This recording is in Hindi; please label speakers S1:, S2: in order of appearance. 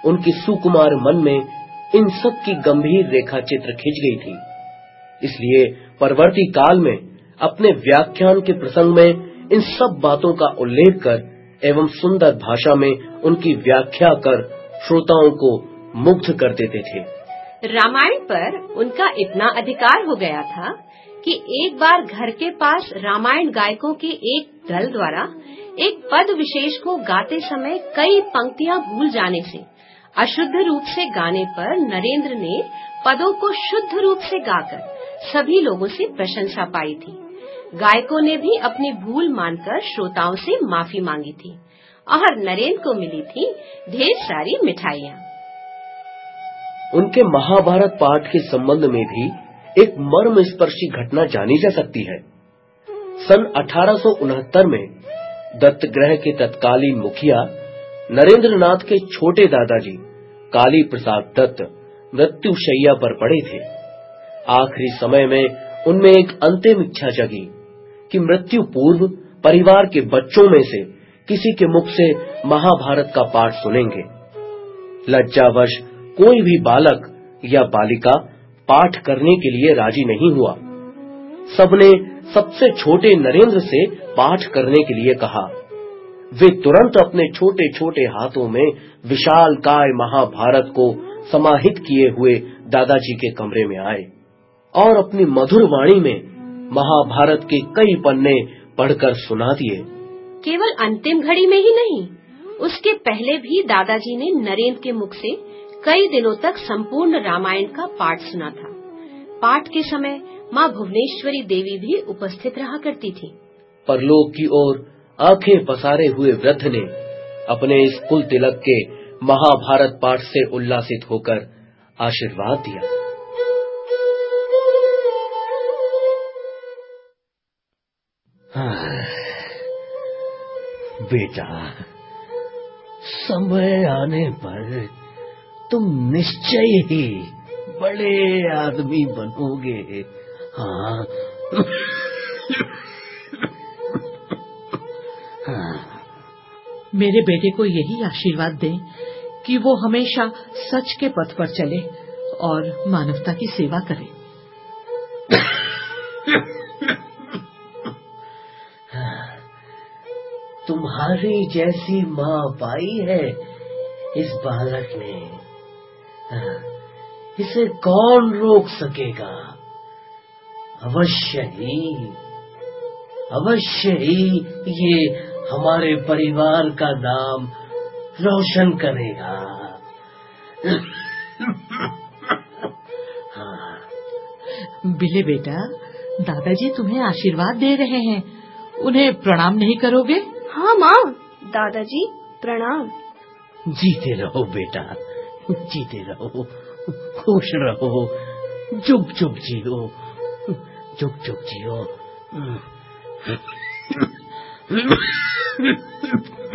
S1: उनकी सुकुमार मन में इन सब की गंभीर रेखा चित्र खिंच गई थी। इसलिए परवर्ती काल में अपने व्याख्यान के प्रसंग में इन सब बातों का उल्लेख कर एवं सुंदर भाषा में उनकी व्याख्या कर श्रोताओं को मुग्ध कर देते थे।
S2: रामायण पर उनका इतना अधिकार हो गया था कि एक बार घर के पास रामायण गायकों के एक दल द्वारा एक पद विशेष को गाते समय कई पंक्तियां भूल जाने से अशुद्ध रूप से गाने पर नरेंद्र ने पदों को शुद्ध रूप से गाकर सभी लोगों से प्रशंसा पाई थी। गायकों ने भी अपनी भूल मानकर श्रोताओं से माफी मांगी थी और नरेंद्र को मिली थी ढेर सारी मिठाइयाँ।
S1: उनके महाभारत पाठ के संबंध में भी एक मर्म स्पर्शी घटना जानी जा सकती है। सन 1869 में दत्तग्रह के तत्कालीन मुखिया नरेंद्रनाथ के छोटे दादाजी काली प्रसाद दत्त मृत्युशैया पर पड़े थे। आखिरी समय में उनमें एक अंतिम इच्छा जगी कि मृत्यु पूर्व परिवार के बच्चों में से किसी के मुख से महाभारत का पाठ सुनेंगे। लज्जावश कोई भी बालक या बालिका पाठ करने के लिए राजी नहीं हुआ। सबने सबसे छोटे नरेंद्र से पाठ करने के लिए कहा। वे तुरंत अपने छोटे छोटे हाथों में विशाल काय महाभारत को समाहित किए हुए दादाजी के कमरे में आए और अपनी मधुर वाणी में महाभारत के कई पन्ने पढ़कर सुना दिए।
S2: केवल अंतिम घड़ी में ही नहीं, उसके पहले भी दादाजी ने नरेंद्र के मुख से कई दिनों तक संपूर्ण रामायण का पाठ सुना था। पाठ के समय माँ भुवनेश्वरी देवी भी उपस्थित रहा करती थी।
S1: परलोक की ओर आंखें पसारे हुए वृद्ध ने अपने इस कुल तिलक के महाभारत पाठ से उल्लासित होकर आशीर्वाद दिया। बेटा, समय आने पर तुम निश्चय ही बड़े आदमी बनोगे। हाँ,
S3: मेरे बेटे को यही आशीर्वाद दें कि वो हमेशा सच के पथ पर चले और मानवता की सेवा करे।
S1: तुम्हारी जैसी माँ पाई है इस बालक ने, इसे कौन रोक सकेगा। अवश्य ही ये हमारे परिवार का नाम रोशन करेगा।
S3: बिले बेटा, दादाजी तुम्हें आशीर्वाद दे रहे हैं, उन्हें प्रणाम नहीं करोगे?
S4: हाँ माँ, दादाजी प्रणाम।
S1: जीते रहो बेटा, जीते रहो, खुश रहो, जुग जुग जियो, जुग जुग जियो।